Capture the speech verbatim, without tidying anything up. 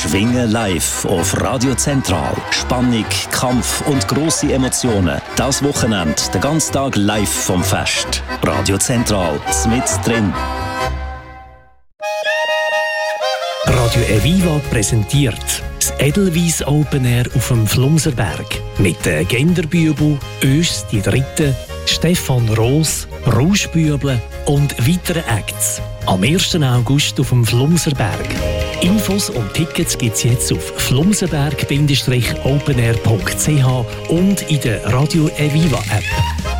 Schwingen live auf Radio Zentral. Spannung, Kampf und grosse Emotionen. Das Wochenende, den ganzen Tag live vom Fest. Radio Zentral, mit drin. Radio Eviva präsentiert das Edelweiss Open Air auf dem Flumserberg. Mit den Genderbübel, Ös die Dritte, Stefan Roos, Rauschbüble und weiteren Acts. Am ersten August auf dem Flumserberg. Infos und Tickets gibt es jetzt auf flumserberg Bindestrich openair punkt c h und in der Radio Eviva App.